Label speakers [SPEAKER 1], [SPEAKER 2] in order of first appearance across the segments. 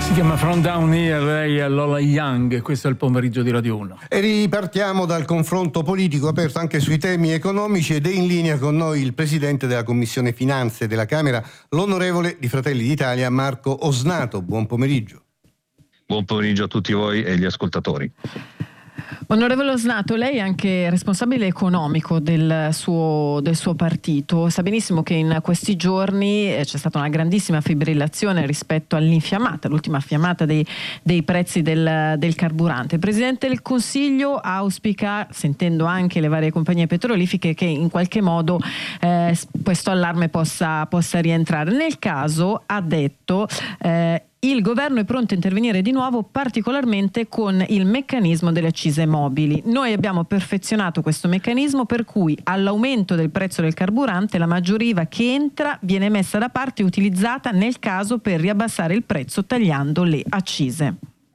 [SPEAKER 1] Si chiama From Down Here, lei è Lola Young, questo è il pomeriggio di Radio 1.
[SPEAKER 2] E ripartiamo dal confronto politico aperto anche sui temi economici ed è in linea con noi il presidente della Commissione Finanze della Camera, l'onorevole di Fratelli d'Italia Marco Osnato. Buon pomeriggio.
[SPEAKER 3] Buon pomeriggio a tutti voi e gli ascoltatori.
[SPEAKER 4] Onorevole Osnato, lei è anche responsabile economico del suo partito. Sa benissimo che in questi giorni c'è stata una grandissima fibrillazione rispetto l'ultima fiammata dei prezzi del carburante. Il Presidente del Consiglio auspica, sentendo anche le varie compagnie petrolifere, che in qualche modo questo allarme possa rientrare. Nel caso, ha detto, il governo è pronto a intervenire di nuovo, particolarmente con il meccanismo delle accise mobili. Noi abbiamo perfezionato questo meccanismo per cui all'aumento del prezzo del carburante la maggior IVA che entra viene messa da parte e utilizzata nel caso per riabbassare il prezzo tagliando le accise.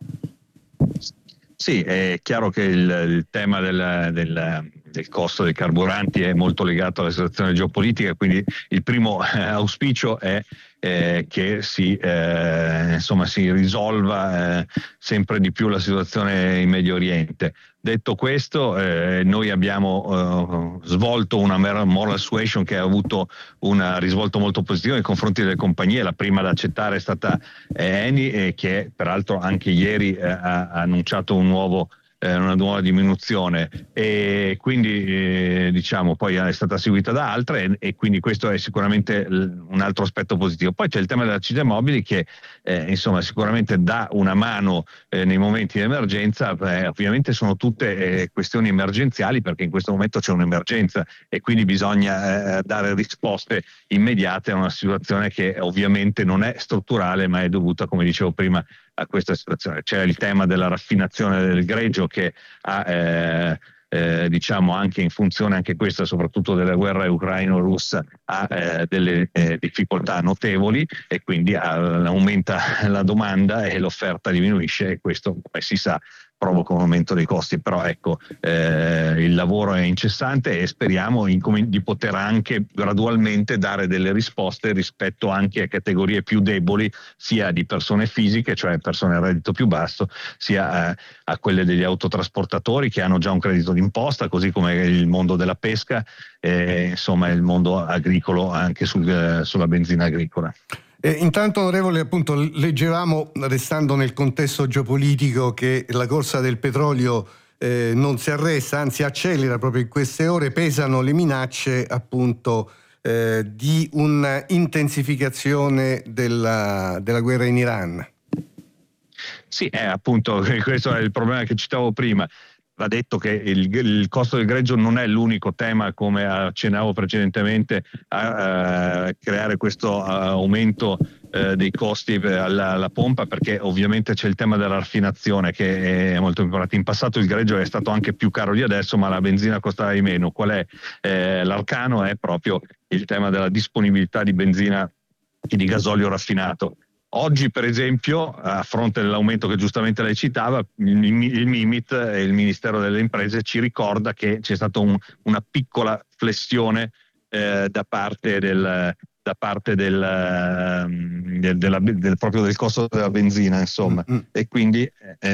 [SPEAKER 3] Sì, è chiaro che il tema del costo dei carburanti è molto legato alla situazione geopolitica, quindi il primo auspicio è che si risolva sempre di più la situazione in Medio Oriente. Detto questo, noi abbiamo svolto una moral suasion che ha avuto un risvolto molto positivo nei confronti delle compagnie. La prima ad accettare è stata Eni, che peraltro anche ieri ha annunciato una nuova diminuzione, e quindi poi è stata seguita da altre, e quindi questo è sicuramente un altro aspetto positivo. Poi c'è il tema delle accise mobili che sicuramente dà una mano nei momenti di emergenza. Ovviamente sono tutte questioni emergenziali, perché in questo momento c'è un'emergenza e quindi bisogna dare risposte immediate a una situazione che ovviamente non è strutturale, ma è dovuta, come dicevo prima, a questa situazione. C'è il tema della raffinazione del greggio che ha anche in funzione anche questa, soprattutto della guerra ucraino-russa, ha delle difficoltà notevoli, e quindi aumenta la domanda e l'offerta diminuisce, e questo, come si sa, provoca un aumento dei costi. Però il lavoro è incessante e speriamo di poter anche gradualmente dare delle risposte rispetto anche a categorie più deboli, sia di persone fisiche, cioè persone a reddito più basso, sia a quelle degli autotrasportatori che hanno già un credito d'imposta, così come il mondo della pesca, il mondo agricolo anche sulla benzina agricola.
[SPEAKER 2] Intanto, onorevole, appunto leggevamo, restando nel contesto geopolitico, che la corsa del petrolio non si arresta, anzi accelera proprio in queste ore. Pesano le minacce appunto di un'intensificazione della guerra in Iran.
[SPEAKER 3] Sì, appunto, questo è il problema che citavo prima. Va detto che il costo del greggio non è l'unico tema, come accennavo precedentemente, a creare questo aumento dei costi alla pompa, perché ovviamente c'è il tema della raffinazione, che è molto importante. In passato il greggio è stato anche più caro di adesso, ma la benzina costava di meno. Qual è l'arcano? È proprio il tema della disponibilità di benzina e di gasolio raffinato. Oggi, per esempio, a fronte dell'aumento che giustamente lei citava, il MIMIT e il Ministero delle Imprese ci ricorda che c'è stata una piccola flessione da parte del proprio del costo della benzina, insomma. E quindi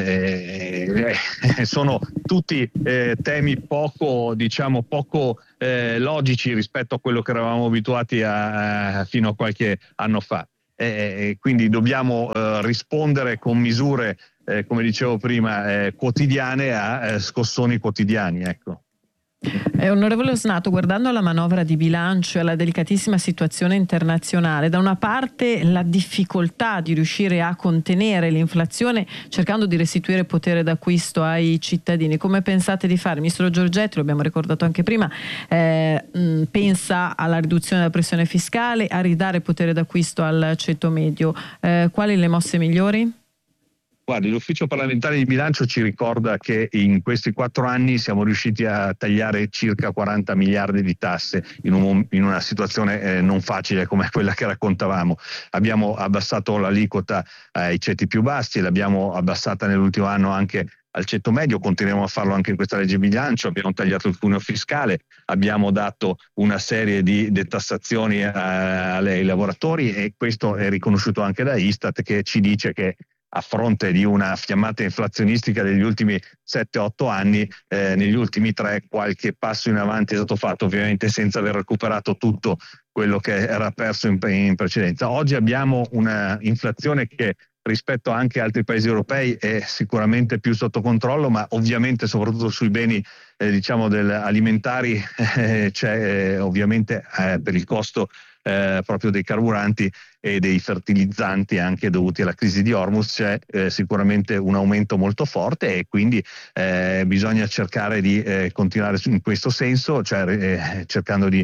[SPEAKER 3] sono tutti temi poco logici rispetto a quello che eravamo abituati fino a qualche anno fa. Quindi dobbiamo rispondere con misure, come dicevo prima, quotidiane a scossoni quotidiani, ecco.
[SPEAKER 4] Onorevole Osnato, guardando alla manovra di bilancio e alla delicatissima situazione internazionale, da una parte la difficoltà di riuscire a contenere l'inflazione cercando di restituire potere d'acquisto ai cittadini, come pensate di fare? Il ministro Giorgetti, lo abbiamo ricordato anche prima, pensa alla riduzione della pressione fiscale, a ridare potere d'acquisto al ceto medio. Quali le mosse migliori?
[SPEAKER 3] Guardi, l'ufficio parlamentare di bilancio ci ricorda che in questi 4 anni siamo riusciti a tagliare circa 40 miliardi di tasse in una situazione non facile come quella che raccontavamo. Abbiamo abbassato l'aliquota ai ceti più bassi, l'abbiamo abbassata nell'ultimo anno anche al ceto medio, continuiamo a farlo anche in questa legge bilancio, abbiamo tagliato il cuneo fiscale, abbiamo dato una serie di detassazioni ai lavoratori, e questo è riconosciuto anche da Istat, che ci dice che a fronte di una fiammata inflazionistica degli ultimi 7-8 anni, negli ultimi 3 qualche passo in avanti è stato fatto, ovviamente senza aver recuperato tutto quello che era perso in precedenza. Oggi abbiamo una inflazione che rispetto anche a altri paesi europei è sicuramente più sotto controllo, ma ovviamente soprattutto sui beni alimentari c'è ovviamente per il costo proprio dei carburanti e dei fertilizzanti anche dovuti alla crisi di Hormuz c'è sicuramente un aumento molto forte, e quindi bisogna cercare di continuare in questo senso, cioè cercando di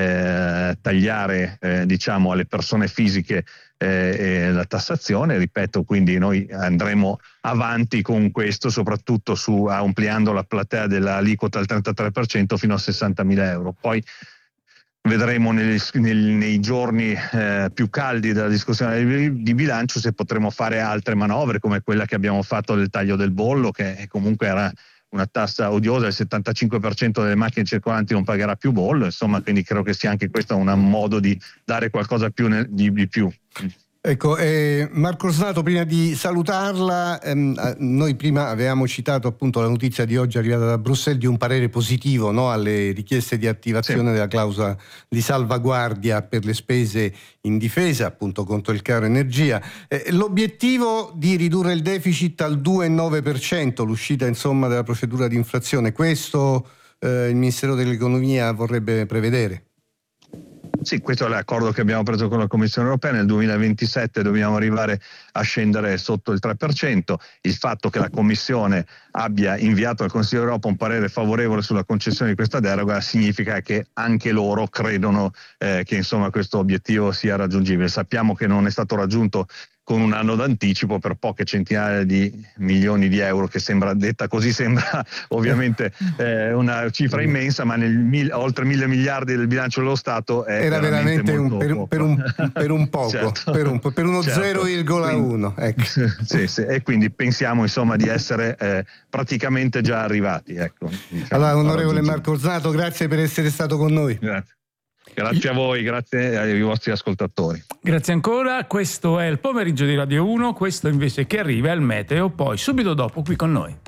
[SPEAKER 3] tagliare alle persone fisiche la tassazione. Ripeto, quindi noi andremo avanti con questo, soprattutto ampliando la platea dell'aliquota al 33% fino a 60.000 euro. Poi vedremo nei giorni più caldi della discussione di bilancio se potremo fare altre manovre, come quella che abbiamo fatto del taglio del bollo, che comunque era una tassa odiosa. Il 75% delle macchine circolanti non pagherà più bollo, insomma, quindi credo che sia anche questo un modo di dare qualcosa di più.
[SPEAKER 2] Ecco, Marco Orsato, prima di salutarla, noi prima avevamo citato appunto la notizia di oggi arrivata da Bruxelles di un parere positivo, no, alle richieste di attivazione della clausola di salvaguardia per le spese in difesa, appunto contro il caro energia. L'obiettivo di ridurre il deficit al 2,9%, l'uscita insomma della procedura di infrazione, questo il Ministero dell'Economia vorrebbe prevedere?
[SPEAKER 3] Sì, questo è l'accordo che abbiamo preso con la Commissione europea. Nel 2027 dobbiamo arrivare a scendere sotto il 3%. Il fatto che la Commissione abbia inviato al Consiglio d'Europa un parere favorevole sulla concessione di questa deroga significa che anche loro credono che insomma questo obiettivo sia raggiungibile. Sappiamo che non è stato raggiunto con un anno d'anticipo per poche centinaia di milioni di euro, che detta così sembra ovviamente una cifra immensa, ma oltre 1.000 miliardi del bilancio dello Stato era veramente
[SPEAKER 2] per un poco, certo, per uno certo. 0,1. Ecco.
[SPEAKER 3] Sì, e quindi pensiamo insomma di essere praticamente già arrivati. Ecco,
[SPEAKER 2] allora, onorevole Marco Orsato, grazie per essere stato con noi.
[SPEAKER 3] Grazie a voi, grazie ai vostri ascoltatori.
[SPEAKER 1] Grazie ancora, questo è il pomeriggio di Radio 1, questo invece che arriva è il meteo, poi subito dopo qui con noi.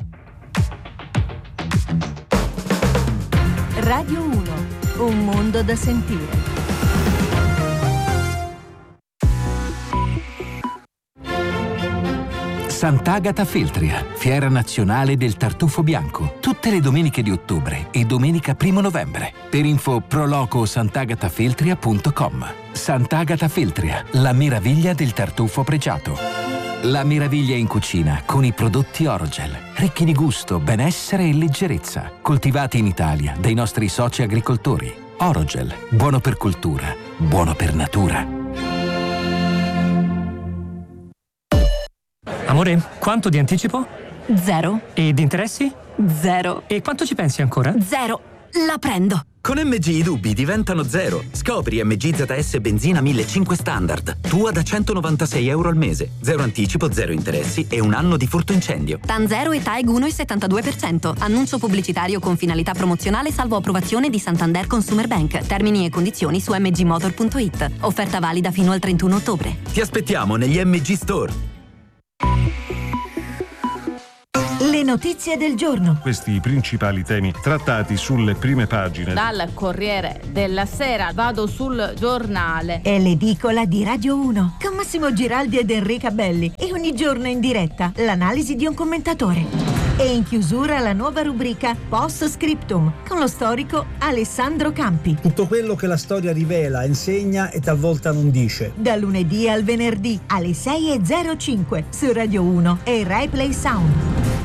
[SPEAKER 5] Radio 1, un mondo da sentire.
[SPEAKER 6] Sant'Agata Feltria, fiera nazionale del tartufo bianco, tutte le domeniche di ottobre e domenica 1 novembre. Per info proloco sant'agatafeltria.com. Sant'Agata Feltria, la meraviglia del tartufo pregiato. La meraviglia in cucina con i prodotti Orogel, ricchi di gusto, benessere e leggerezza, coltivati in Italia dai nostri soci agricoltori. Orogel, buono per cultura, buono per natura.
[SPEAKER 7] Amore, quanto di anticipo?
[SPEAKER 8] 0.
[SPEAKER 7] E di interessi?
[SPEAKER 8] 0.
[SPEAKER 7] E quanto ci pensi ancora?
[SPEAKER 8] 0. La prendo.
[SPEAKER 9] Con MG i dubbi diventano 0. Scopri MG ZS benzina 1500 standard. Tua da 196 euro al mese. 0 anticipo, 0 interessi e un anno di furto incendio.
[SPEAKER 8] TAN 0 e TAEG 1,72%. Annuncio pubblicitario con finalità promozionale salvo approvazione di Santander Consumer Bank. Termini e condizioni su mgmotor.it. Offerta valida fino al 31 ottobre.
[SPEAKER 9] Ti aspettiamo negli MG Store.
[SPEAKER 5] Le notizie del giorno.
[SPEAKER 10] Questi i principali temi trattati sulle prime pagine.
[SPEAKER 11] Dal Corriere della Sera vado sul Giornale.
[SPEAKER 5] È l'edicola di Radio 1 con Massimo Giraldi ed Enrica Belli e ogni giorno in diretta l'analisi di un commentatore. E in chiusura la nuova rubrica Post Scriptum con lo storico Alessandro Campi.
[SPEAKER 12] Tutto quello che la storia rivela, insegna e talvolta non dice.
[SPEAKER 5] Da lunedì al venerdì alle 6:05 su Radio 1 e Rai Play Sound.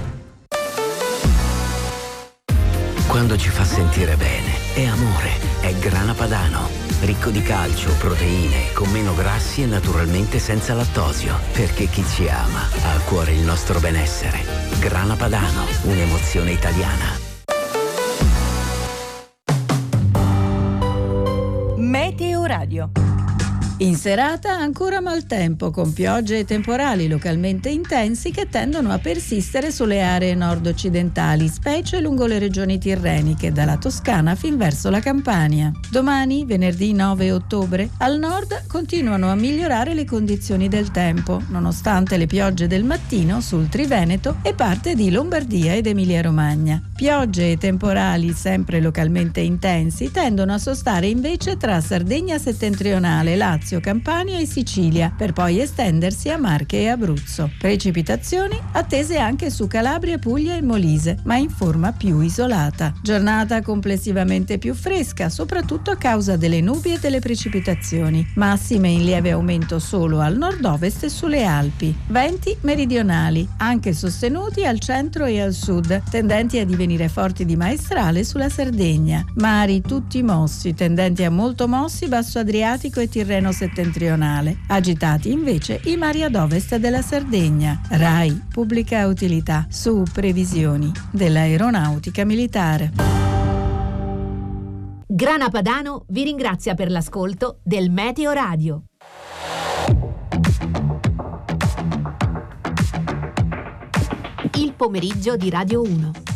[SPEAKER 13] Quando ci fa sentire bene, è amore, è Grana Padano. Ricco di calcio, proteine, con meno grassi e naturalmente senza lattosio. Perché chi ci ama ha a cuore il nostro benessere. Grana Padano, un'emozione italiana.
[SPEAKER 5] Meteo Radio.
[SPEAKER 14] In serata ancora maltempo, con piogge e temporali localmente intensi che tendono a persistere sulle aree nord-occidentali, specie lungo le regioni tirreniche, dalla Toscana fin verso la Campania. Domani, venerdì 9 ottobre, al nord continuano a migliorare le condizioni del tempo, nonostante le piogge del mattino sul Triveneto e parte di Lombardia ed Emilia-Romagna. Piogge e temporali sempre localmente intensi tendono a sostare invece tra Sardegna settentrionale, Lazio, Campania e Sicilia, per poi estendersi a Marche e Abruzzo. Precipitazioni attese anche su Calabria, Puglia e Molise, ma in forma più isolata. Giornata complessivamente più fresca, soprattutto a causa delle nubi e delle precipitazioni, massime in lieve aumento solo al nord-ovest e sulle Alpi. Venti meridionali, anche sostenuti al centro e al sud, tendenti a divenire forti di maestrale sulla Sardegna. Mari tutti mossi, tendenti a molto mossi basso Adriatico e Tirreno settentrionale. Agitati invece i mari ad ovest della Sardegna. RAI Pubblica Utilità, su previsioni dell'Aeronautica Militare.
[SPEAKER 15] Grana Padano vi ringrazia per l'ascolto del Meteo Radio. Il pomeriggio di Radio 1.